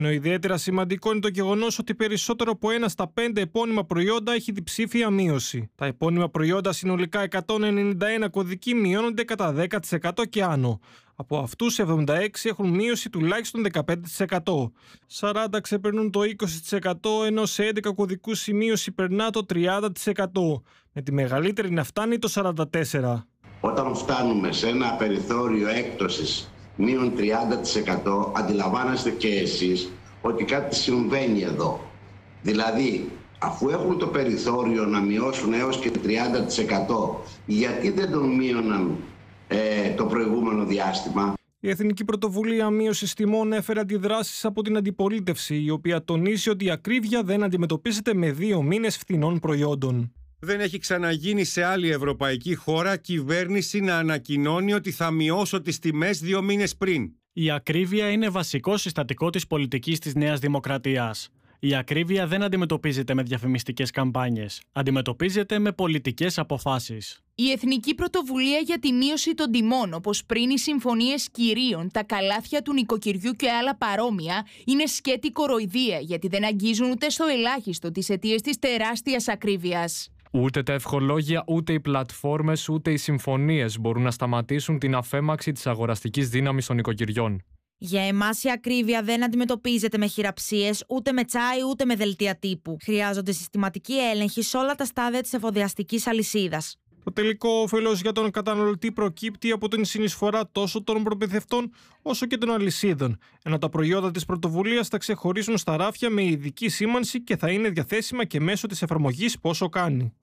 Ενώ ιδιαίτερα σημαντικό είναι το γεγονός ότι περισσότερο από 1 στα 5 επώνυμα προϊόντα έχει διψήφια μείωση. Τα επώνυμα προϊόντα συνολικά 191 κωδικοί μειώνονται κατά 10% και άνω. Από αυτούς 76 έχουν μείωση τουλάχιστον 15%. 40 ξεπερνούν το 20%, ενώ σε 11 κωδικούς η μείωση περνά το 30%. Με τη μεγαλύτερη να φτάνει το 44%. Όταν φτάνουμε σε ένα περιθώριο έκπτωσης μείον 30%, αντιλαμβάνεστε και εσείς ότι κάτι συμβαίνει εδώ. Δηλαδή, αφού έχουν το περιθώριο να μειώσουν έως και 30%, γιατί δεν τον μείωναν το προηγούμενο διάστημα? Η Εθνική Πρωτοβουλία Μείωσης Τιμών έφερε αντιδράσεις από την αντιπολίτευση, η οποία τονίζει ότι η ακρίβεια δεν αντιμετωπίζεται με 2 μήνες φθηνών προϊόντων. Δεν έχει ξαναγίνει σε άλλη ευρωπαϊκή χώρα κυβέρνηση να ανακοινώνει ότι θα μειώσω τις τιμές 2 μήνες πριν. Η ακρίβεια είναι βασικό συστατικό της πολιτικής της Νέας Δημοκρατίας. Η ακρίβεια δεν αντιμετωπίζεται με διαφημιστικές καμπάνιες. Αντιμετωπίζεται με πολιτικές αποφάσεις. Η Εθνική Πρωτοβουλία για τη Μείωση των Τιμών, όπως πριν οι συμφωνίες κυρίων, τα καλάθια του νοικοκυριού και άλλα παρόμοια, είναι σκέτη κοροϊδία, γιατί δεν αγγίζουν ούτε στο ελάχιστο τις αιτίες της τεράστιας ακρίβειας. Ούτε τα ευχολόγια, ούτε οι πλατφόρμες, ούτε οι συμφωνίες μπορούν να σταματήσουν την αφέμαξη της αγοραστικής δύναμης των νοικοκυριών. Για εμάς η ακρίβεια δεν αντιμετωπίζεται με χειραψίες, ούτε με τσάι, ούτε με δελτία τύπου. Χρειάζονται συστηματική έλεγχη σε όλα τα στάδια της εφοδιαστικής αλυσίδας. Το τελικό όφελος για τον καταναλωτή προκύπτει από την συνεισφορά τόσο των προμηθευτών όσο και των αλυσίδων, ενώ τα προϊόντα της πρωτοβουλίας θα ξεχωρίσουν στα ράφια με ειδική σήμανση και θα είναι διαθέσιμα και μέσω της εφαρμογής Πόσο Κάνει.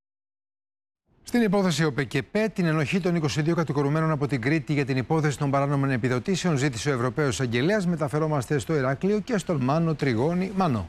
Στην υπόθεση ΟΠΕΚΕΠΕ, την ενοχή των 22 κατηγορουμένων από την Κρήτη για την υπόθεση των παράνομων επιδοτήσεων ζήτησε ο Ευρωπαίος Αγγελέας. Μεταφερόμαστε στο Ηράκλειο και στον Μάνο Τριγώνη. Μάνο.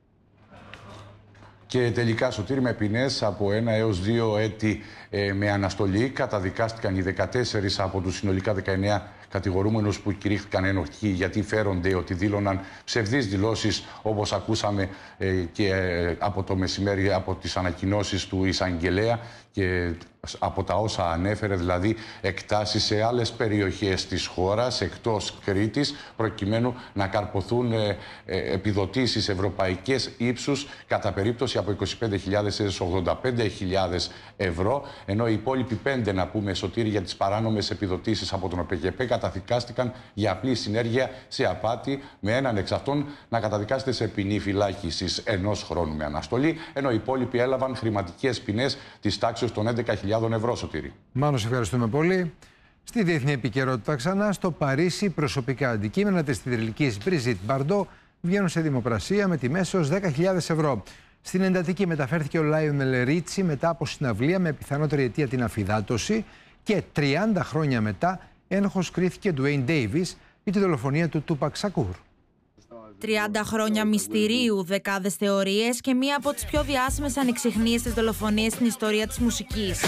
Και τελικά, Σωτήρη, με ποινές από 1 έως 2 έτη με αναστολή καταδικάστηκαν οι 14 από τους συνολικά 19 κατηγορούμενους που κηρύχθηκαν ένοχοι, γιατί φέρονται ότι δήλωναν ψευδείς δηλώσεις, όπως ακούσαμε και από το μεσημέρι από τις ανακοινώσεις του εισαγγελέα και από τα όσα ανέφερε, δηλαδή εκτάσεις σε άλλες περιοχές της χώρας εκτός Κρήτης, προκειμένου να καρποθούν επιδοτήσεις ευρωπαϊκές ύψους κατά περίπτωση από 25.000 έως 85.000 ευρώ, ενώ οι υπόλοιποι 5, να πούμε, Σωτήρη, για τις παράνομες επιδοτήσεις από τον ΟΠΕΚΕΠΕ καταδικάστηκαν για απλή συνέργεια σε απάτη, με έναν εξ αυτών να καταδικάζεται σε ποινή φυλάκισης 1 χρόνου με αναστολή, ενώ οι υπόλοιποι έλαβαν χρηματικές ποινές της τάξης των 11.000 ευρώ, Σωτήρη. Μάνο, σε ευχαριστούμε πολύ. Στη διεθνή επικαιρότητα ξανά, στο Παρίσι, προσωπικά αντικείμενα της θρυλικής Μπριζίτ Μπαρντό βγαίνουν σε δημοπρασία με τιμές έως 10.000 ευρώ. Στην εντατική μεταφέρθηκε ο Λάιονελ Ρίτσι μετά από συναυλία με πιθανότερη αιτία την αφυδάτωση και 30 χρόνια μετά ένοχος κρίθηκε Ντουέιν Ντέιβις για τη δολοφονία του Τούπακ Σακούρ. 30 χρόνια μυστηρίου, δεκάδες θεωρίες και μία από τις πιο διάσημες ανεξιχνίες δολοφονίες στην ιστορία της μουσικής.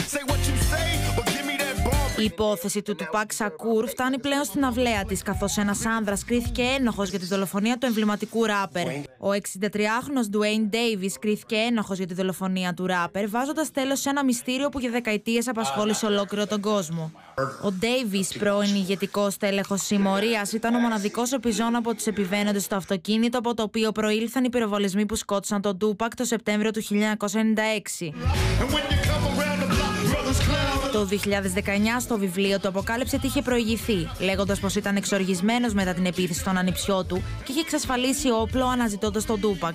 Η υπόθεση του Τουπάκ Σακούρ φτάνει πλέον στην αυλαία της, καθώς ένας άνδρας κρίθηκε ένοχος για τη δολοφονία του εμβληματικού ράπερ. Ο 63χρονος Ντουέιν Ντέιβις κρίθηκε ένοχος για τη δολοφονία του ράπερ, βάζοντας τέλος σε ένα μυστήριο που για δεκαετίες απασχόλησε ολόκληρο τον κόσμο. Ο Ντέιβις, πρώην ηγετικός τέλεχος συμμορίας, ήταν ο μοναδικός επιζών από τους επιβαίνοντες στο αυτοκίνητο από το οποίο προήλθαν οι πυροβολισμοί που σκότωσαν τον Τούπακ το Σεπτέμβριο του 1996. Το 2019 στο βιβλίο του αποκάλυψε τι είχε προηγηθεί, λέγοντας πως ήταν εξοργισμένος μετά την επίθεση στον ανιψιό του και είχε εξασφαλίσει όπλο αναζητώντας τον Τούπακ.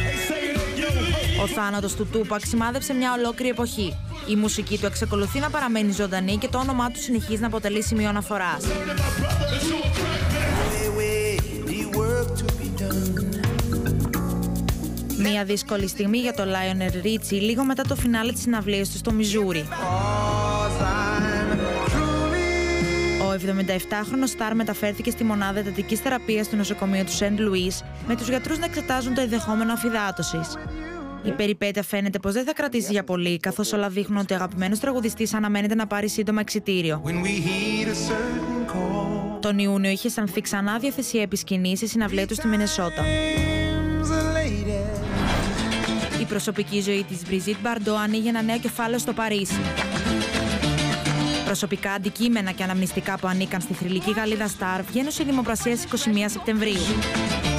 Ο θάνατος του Τούπακ σημάδεψε μια ολόκληρη εποχή. Η μουσική του εξακολουθεί να παραμένει ζωντανή και το όνομά του συνεχίζει να αποτελεί σημείο αναφοράς. Μια δύσκολη στιγμή για τον Λάιονελ Ρίτσι λίγο μετά το φινάλε της συναυλίας του στο Μιζούρι. Ο 77χρονος Σταρ μεταφέρθηκε στη μονάδα εντατικής θεραπείας του νοσοκομείου του Σεντ Λουίς με τους γιατρούς να εξετάζουν το ενδεχόμενο αφυδάτωσης. Η περιπέτεια φαίνεται πως δεν θα κρατήσει για πολύ, καθώς όλα δείχνουν ότι ο αγαπημένος τραγουδιστής αναμένεται να πάρει σύντομα εξιτήριο. Τον Ιούνιο είχε αισθανθεί ξανά διαθεσία επισκηνή σε συναυλία του στη Μινεσότα. Η προσωπική ζωή της Μπριζίτ Μπαρντό ανοίγει ένα νέο κεφάλαιο στο Παρίσι. Προσωπικά αντικείμενα και αναμνηστικά που ανήκαν στη θρυλική Γαλλίδα Σταρ βγαίνουν σε δημοπρασία στις 21 Σεπτεμβρίου.